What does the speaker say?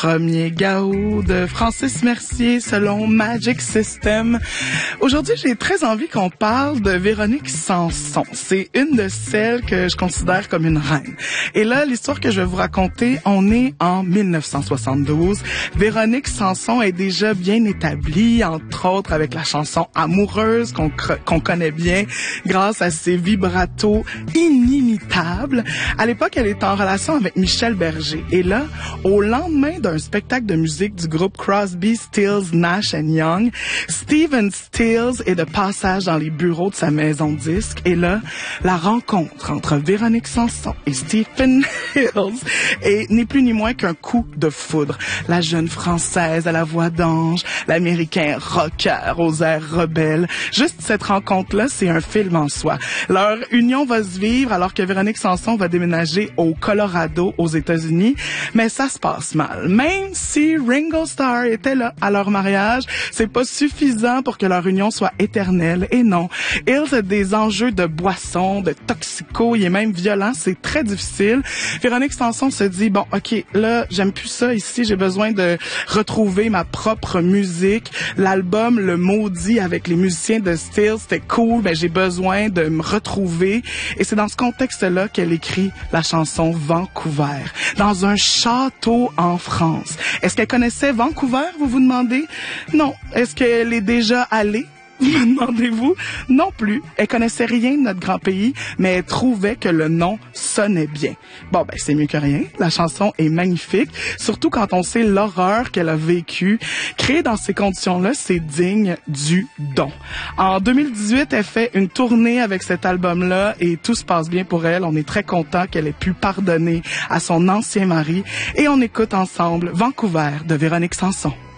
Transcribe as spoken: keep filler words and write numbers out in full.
premier Gaou de Francis Mercier selon Magic System. Aujourd'hui, j'ai très envie qu'on parle de Véronique Sanson. C'est une de celles que je considère comme une reine. Et là, l'histoire que je vais vous raconter, on est en mille neuf cent soixante-douze. Véronique Sanson est déjà bien établie, entre autres avec la chanson Amoureuse qu'on qu'on connaît bien grâce à ses vibratos inimitables. À l'époque, elle est en relation avec Michel Berger. Et là, au lendemain d'un spectacle de musique du groupe Crosby, Stills, Nash and Young, Stephen Stills est de passage dans les bureaux de sa maison de disques. Et là, la rencontre entre Véronique Sanson et Stephen Stills est ni plus ni moins qu'un coup de foudre. La jeune Française à la voix d'ange, l'Américain rocker aux airs rebelles. Juste cette rencontre-là, c'est un film en soi. Leur union va se vivre alors que Véronique Sanson va déménager au Colorado, aux États-Unis, mais ça se passe mal. Même si Ringo Starr était là à leur mariage, c'est pas suffisant pour que leur union soit éternelle. Et non, ils ont des enjeux de boisson, de toxico, il est même violent, c'est très difficile. Véronique Sanson se dit, bon, ok, là, j'aime plus ça ici, j'ai besoin de retrouver ma propre musique. L'album Le Maudit avec les musiciens de Stills, c'était cool, mais j'ai besoin de me retrouver. Et c'est dans ce contexte-là qu'elle écrit la chanson Vancouver, dans un château en France. Est-ce qu'elle connaissait Vancouver, vous vous demandez? Non. Est-ce qu'elle est déjà allée? Me demandez-vous? Non plus. Elle connaissait rien de notre grand pays, mais elle trouvait que le nom sonnait bien. Bon, ben, c'est mieux que rien. La chanson est magnifique, surtout quand on sait l'horreur qu'elle a vécue. Créée dans ces conditions-là, c'est digne du don. En deux mille dix-huit, elle fait une tournée avec cet album-là et tout se passe bien pour elle. On est très content qu'elle ait pu pardonner à son ancien mari et on écoute ensemble Vancouver de Véronique Sanson.